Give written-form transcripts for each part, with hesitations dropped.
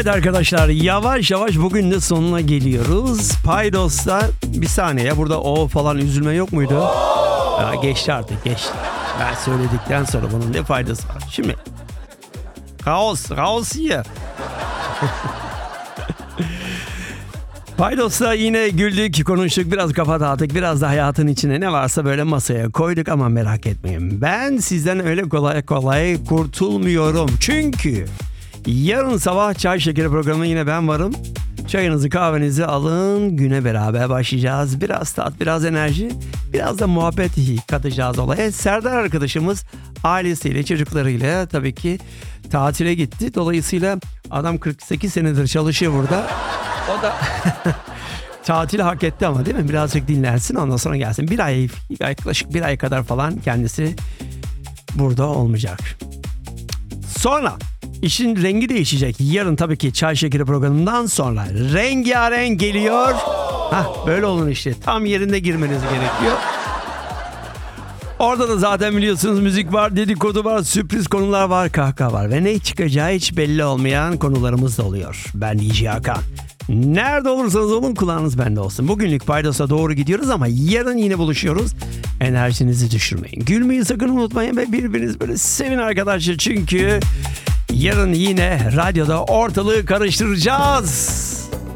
Evet arkadaşlar, yavaş yavaş bugün de sonuna geliyoruz. Paydos'ta bir saniye ya, burada o falan üzülme yok muydu? Ya geçti artık, geçti. Ben söyledikten sonra bunun ne faydası var? Şimdi kaos ya. Paydos'ta yine güldük, konuştuk, biraz kafa dağıttık, biraz da hayatın içine ne varsa böyle masaya koyduk ama merak etmeyin. Ben sizden öyle kolay kolay kurtulmuyorum. Çünkü yarın sabah Çay Şekeri programında yine ben varım. Çayınızı kahvenizi alın, güne beraber başlayacağız. Biraz tat, biraz enerji, biraz da muhabbet katacağız olaya. Serdar arkadaşımız ailesiyle, çocuklarıyla tabii ki tatile gitti. Dolayısıyla adam 48 senedir çalışıyor burada. O da tatil hak etti ama, değil mi? Birazcık dinlensin, ondan sonra gelsin. Yaklaşık bir ay kadar falan kendisi burada olmayacak. Sonra işin rengi değişecek. Yarın tabii ki Çay Şekeri programından sonra rengarenk geliyor. Böyle olun işte. Tam yerinde girmeniz gerekiyor. Orada da zaten biliyorsunuz müzik var, dedikodu var, sürpriz konular var, kahkaha var. Ve ne çıkacağı hiç belli olmayan konularımız da oluyor. Ben DJ Hakan. Nerede olursanız olun, kulağınız bende olsun. Bugünlük Paydos'a doğru gidiyoruz ama yarın yine buluşuyoruz. Enerjinizi düşürmeyin. Gülmeyi sakın unutmayın ve birbirinizi böyle sevin arkadaşlar. Çünkü yarın yine radyoda ortalığı karıştıracağız.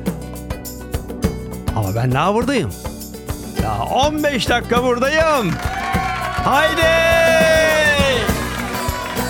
Ama ben daha buradayım. Daha 15 dakika buradayım. Haydi!